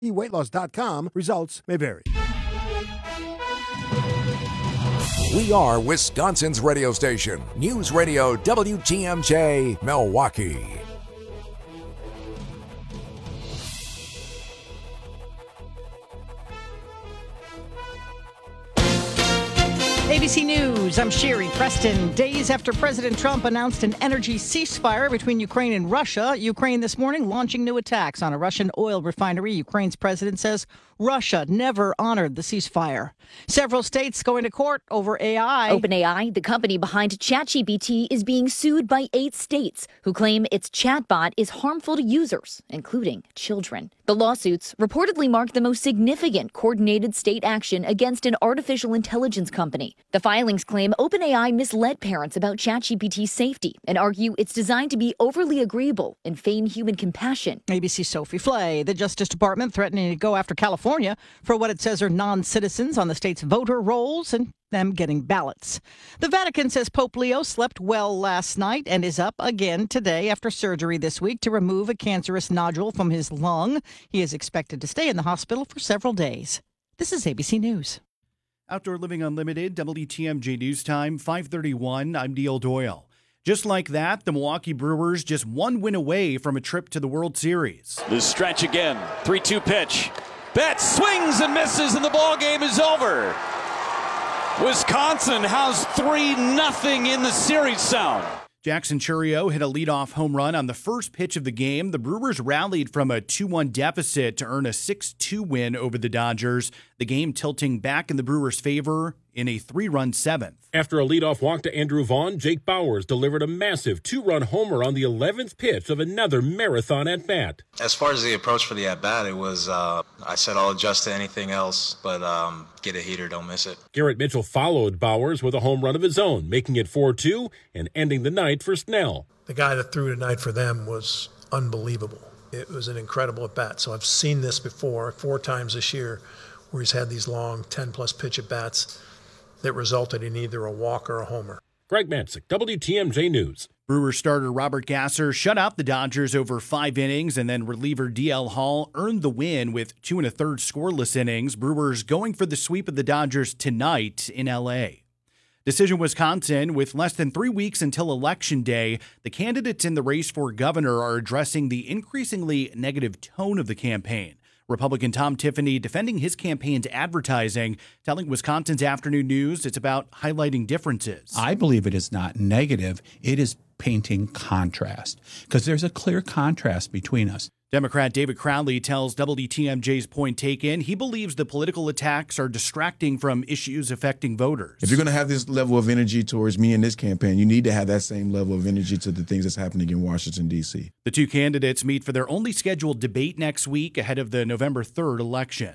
weightloss.com. Results may vary. We are Wisconsin's radio station, News Radio WTMJ, Milwaukee. ABC News, I'm Sherry Preston. Days after President Trump announced an energy ceasefire between Ukraine and Russia, Ukraine this morning launching new attacks on a Russian oil refinery. Ukraine's president says Russia never honored the ceasefire. Several states going to court over AI. OpenAI, the company behind ChatGPT, is being sued by 8 states who claim its chatbot is harmful to users, including children. The lawsuits reportedly mark the most significant coordinated state action against an artificial intelligence company. The filings claim OpenAI misled parents about ChatGPT's safety and argue it's designed to be overly agreeable and feign human compassion. ABC Sophie Flay, the Justice Department threatening to go after California for what it says are non-citizens on the state's voter rolls and them getting ballots. The Vatican says Pope Leo slept well last night and is up again today after surgery this week to remove a cancerous nodule from his lung. He is expected to stay in the hospital for several days. This is ABC News. Outdoor Living Unlimited, WTMJ News Time, 5:31. I'm Neil Doyle. Just like that, the Milwaukee Brewers just one win away from a trip to the World Series. The stretch again. 3-2 pitch. Betts swings and misses, and the ball game is over. Wisconsin has 3-0 in the series sound. Jackson Chourio hit a leadoff home run on the first pitch of the game. The Brewers rallied from a 2-1 deficit to earn a 6-2 win over the Dodgers, the game tilting back in the Brewers' favor in a 3-run seventh. After a leadoff walk to Andrew Vaughn, Jake Bauers delivered a massive 2-run homer on the 11th pitch of another marathon at-bat. As far as the approach for the at-bat, it was, I said I'll adjust to anything else, but get a heater, don't miss it. Garrett Mitchell followed Bauers with a home run of his own, making it 4-2 and ending the night for Snell. The guy that threw tonight for them was unbelievable. It was an incredible at-bat. So I've seen this before 4 times this year where he's had these long 10-plus pitch at-bats that resulted in either a walk or a homer. Greg Matzek, WTMJ News. Brewers starter Robert Gasser shut out the Dodgers over 5 innings, and then reliever DL Hall earned the win with 2 1/3 scoreless innings. Brewers going for the sweep of the Dodgers tonight in L.A. Decision Wisconsin, with less than 3 weeks until Election Day, the candidates in the race for governor are addressing the increasingly negative tone of the campaign. Republican Tom Tiffany defending his campaign's advertising, telling Wisconsin's Afternoon News it's about highlighting differences. I believe it is not negative. It is painting contrast, because there's a clear contrast between us. Democrat David Crowley tells WTMJ's Point Taken he believes the political attacks are distracting from issues affecting voters. If you're going to have this level of energy towards me in this campaign, you need to have that same level of energy to the things that's happening in Washington, D.C. The two candidates meet for their only scheduled debate next week ahead of the November 3rd election.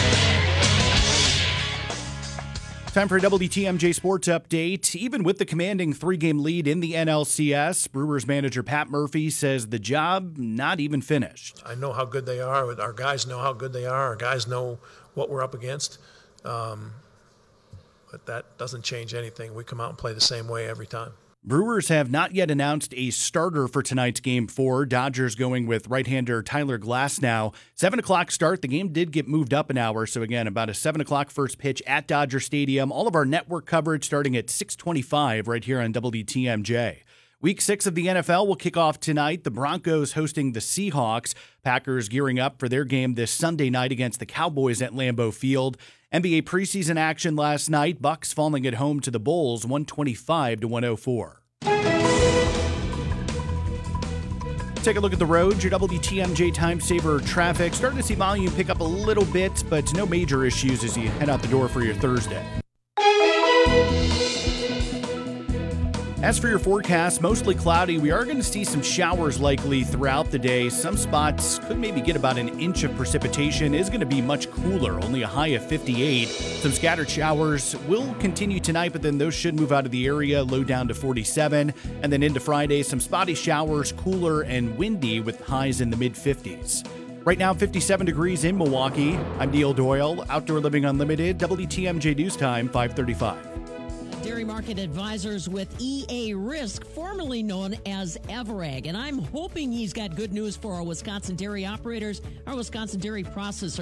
Time for a WTMJ Sports Update. Even with the commanding 3-game lead in the NLCS, Brewers manager Pat Murphy says the job not even finished. I know how good they are. Our guys know how good they are. Our guys know what we're up against. But that doesn't change anything. We come out and play the same way every time. Brewers have not yet announced a starter for tonight's Game 4. Dodgers going with right-hander Tyler Glasnow. 7 o'clock start. The game did get moved up an hour, so again, about a 7 o'clock first pitch at Dodger Stadium. All of our network coverage starting at 6:25 right here on WTMJ. Week 6 of the NFL will kick off tonight. The Broncos hosting the Seahawks. Packers gearing up for their game this Sunday night against the Cowboys at Lambeau Field. NBA preseason action last night. Bucks falling at home to the Bulls, 125-104. Take a look at the roads. Your WTMJ Time Saver traffic. Starting to see volume pick up a little bit, but no major issues as you head out the door for your Thursday. As for your forecast, mostly cloudy. We are going to see some showers likely throughout the day. Some spots could maybe get about an inch of precipitation. It is going to be much cooler, only a high of 58. Some scattered showers will continue tonight, but then those should move out of the area, low down to 47. And then into Friday, some spotty showers, cooler and windy with highs in the mid-50s. Right now, 57 degrees in Milwaukee. I'm Neil Doyle, Outdoor Living Unlimited, WTMJ News Time, 5:35. Dairy Market Advisors with EA Risk, formerly known as Everag. And I'm hoping he's got good news for our Wisconsin dairy operators, our Wisconsin dairy processors.